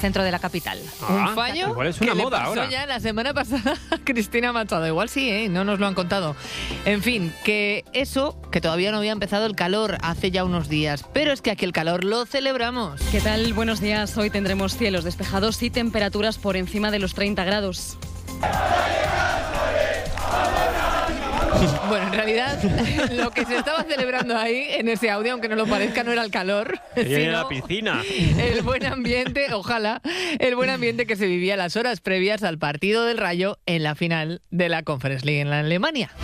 centro de la capital. Un fallo igual es una que moda le pasó ahora. ya la semana pasada a Cristina Machado. Igual sí, no nos lo han contado. En fin, que todavía no había empezado el calor hace ya unos días, pero es que aquí el calor lo celebramos. ¿Qué tal? Buenos días. Hoy tendremos cielos despejados y temperaturas por encima de los 30 grados. Bueno, en realidad lo que se estaba celebrando ahí en ese audio, aunque no lo parezca, no era el calor, En la sino piscina. el buen ambiente, ojalá, el buen ambiente que se vivía las horas previas al partido del Rayo en la final de la Conference League en la Alemania.